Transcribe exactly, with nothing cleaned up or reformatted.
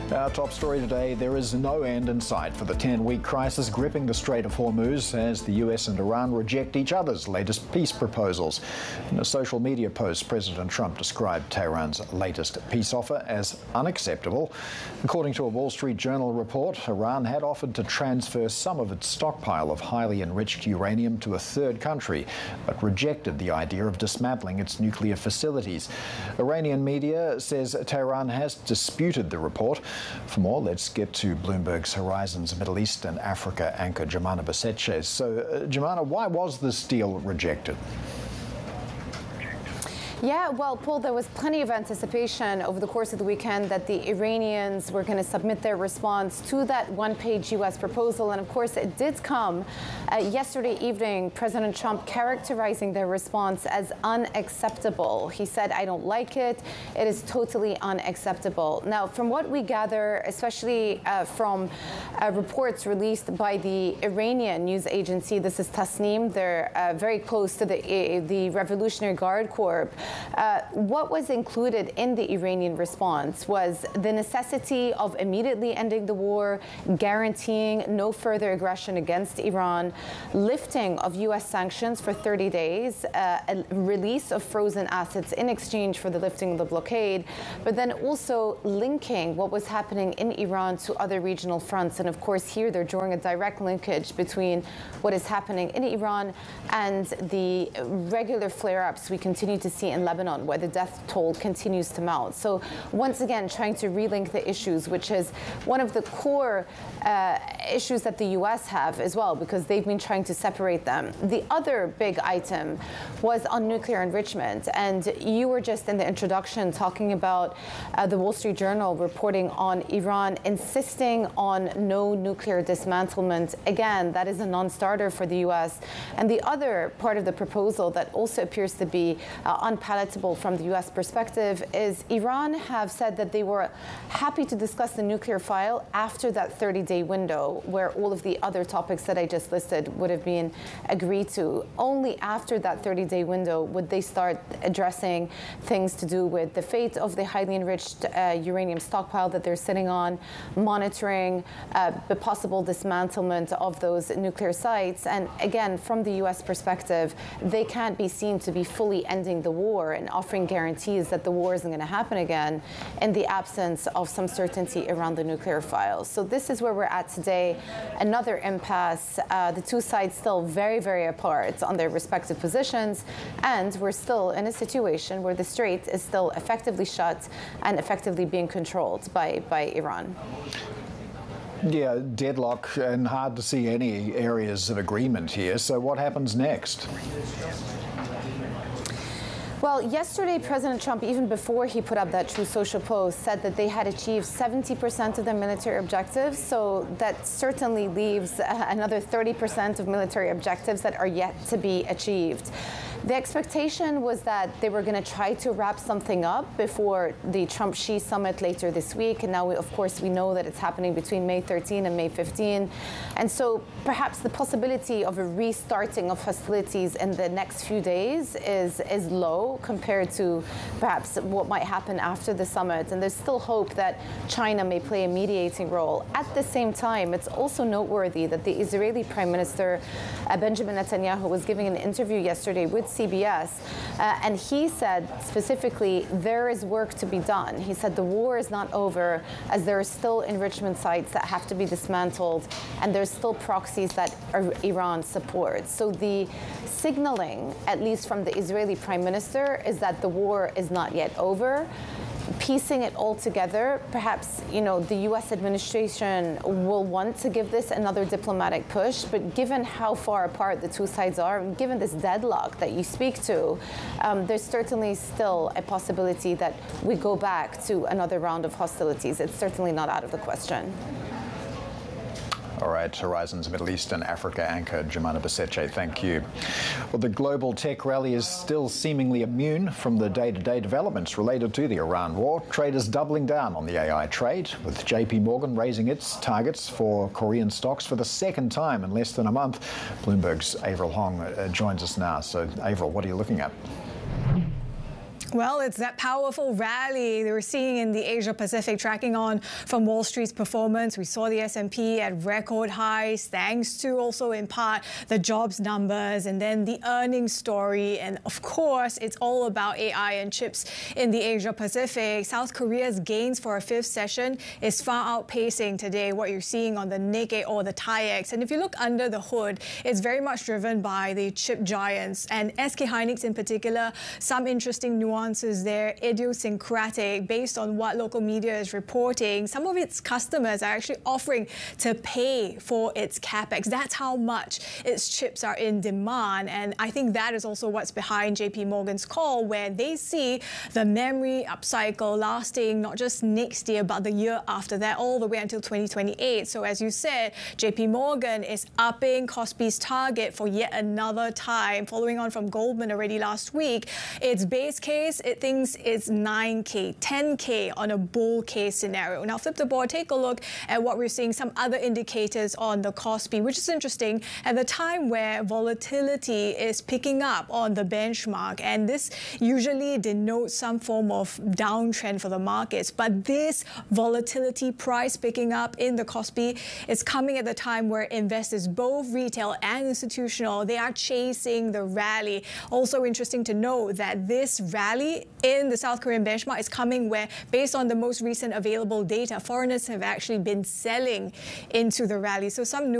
Our top story today, there is no end in sight for the ten-week crisis gripping the Strait of Hormuz as the U S and Iran reject each other's latest peace proposals. In a social media post, President Trump described Tehran's latest peace offer as unacceptable. According to a Wall Street Journal report, Iran had offered to transfer some of its stockpile of highly enriched uranium to a third country, but rejected the idea of dismantling its nuclear facilities. Iranian media says Tehran has disputed the report. For more, let's get to Bloomberg's Horizons Middle East and Africa anchor Jemana Besetche. So, uh, Jemana, why was this deal rejected? Yeah, well, Paul, there was plenty of anticipation over the course of the weekend that the Iranians were going to submit their response to that one-page U S proposal. And of course, it did come uh, yesterday evening, President Trump characterizing their response as unacceptable. He said, I don't like it. It is totally unacceptable. Now, from what we gather, especially uh, from uh, reports released by the Iranian news agency, this is Tasnim, they're uh, very close to the, uh, the Revolutionary Guard Corps. Uh, what was included in the Iranian response was the necessity of immediately ending the war, guaranteeing no further aggression against Iran, lifting of U S sanctions for thirty days, uh, a release of frozen assets in exchange for the lifting of the blockade, but then also linking what was happening in Iran to other regional fronts. And of course, here they're drawing a direct linkage between what is happening in Iran and the regular flare-ups we continue to see in Lebanon, where the death toll continues to mount. So once again, trying to relink the issues, which is one of the core uh, issues that the U S have as well, because they've been trying to separate them. The other big item was on nuclear enrichment. And you were just in the introduction talking about uh, the Wall Street Journal reporting on Iran insisting on no nuclear dismantlement. Again, that is a non-starter for the U S. And the other part of the proposal that also appears to be uh, unpalatable from the U S perspective is Iran have said that they were happy to discuss the nuclear file after that thirty-day window, where all of the other topics that I just listed would have been agreed to. Only after that thirty-day window would they start addressing things to do with the fate of the highly enriched uh, uranium stockpile that they're sitting on, monitoring uh, the possible dismantlement of those nuclear sites. And again, from the U S perspective, they can't be seen to be fully ending the war and offering guarantees that the war isn't going to happen again in the absence of some certainty around the nuclear files. So this is where we're at today, another impasse. Uh, the two sides still very, very apart on their respective positions, and we're still in a situation where the strait is still effectively shut and effectively being controlled by, by Iran. Yeah, deadlock and hard to see any areas of agreement here. So what happens next? Well, yesterday, President Trump, even before he put up that Truth Social post, said that they had achieved seventy percent of their military objectives. So that certainly leaves uh, another thirty percent of military objectives that are yet to be achieved. The expectation was that they were going to try to wrap something up before the Trump-Xi summit later this week. And now, we, of course, we know that it's happening between May thirteenth and May fifteenth. And so perhaps the possibility of a restarting of hostilities in the next few days is, is low compared to perhaps what might happen after the summit. And there's still hope that China may play a mediating role. At the same time, it's also noteworthy that the Israeli Prime Minister uh, Benjamin Netanyahu was giving an interview yesterday with C B S, uh, and he said specifically there is work to be done. He said the war is not over, as there are still enrichment sites that have to be dismantled, and there's still proxies that Iran supports. So the signaling, at least from the Israeli Prime Minister, is that the war is not yet over. Piecing it all together, perhaps, you know, the U S administration will want to give this another diplomatic push, but given how far apart the two sides are, and given this deadlock that you speak to, um, there's certainly still a possibility that we go back to another round of hostilities. It's certainly not out of the question. All right, Horizons Middle East and Africa anchor Jemana Besetche, thank you. Well, the global tech rally is still seemingly immune from the day-to-day developments related to the Iran war. Traders doubling down on the A I trade, with J P Morgan raising its targets for Korean stocks for the second time in less than a month. Bloomberg's Avril Hong uh, joins us now. So, Avril, what are you looking at? Well, it's that powerful rally that we're seeing in the Asia Pacific, tracking on from Wall Street's performance. We saw the S and P at record highs, thanks to also in part the jobs numbers and then the earnings story. And of course, it's all about A I and chips in the Asia Pacific. South Korea's gains for a fifth session is far outpacing today what you're seeing on the Nikkei or the TAIEX. And if you look under the hood, it's very much driven by the chip giants and S K Hynix in particular. Some interesting nuances there, idiosyncratic, based on what local media is reporting. Some of its customers are actually offering to pay for its capex. That's how much its chips are in demand. And I think that is also what's behind J P Morgan's call, where they see the memory upcycle lasting not just next year, but the year after that, all the way until twenty twenty-eight. So as you said, J P Morgan is upping Kospi's target for yet another time, following on from Goldman already last week. Its base case, it thinks it's nine K, ten K on a bull case scenario. Now flip the board, take a look at what we're seeing, some other indicators on the Kospi, which is interesting at the time where volatility is picking up on the benchmark. And this usually denotes some form of downtrend for the markets. But this volatility price picking up in the Kospi is coming at the time where investors, both retail and institutional, they are chasing the rally. Also interesting to know that this rally in the South Korean benchmark is coming where, based on the most recent available data, foreigners have actually been selling into the rally. So some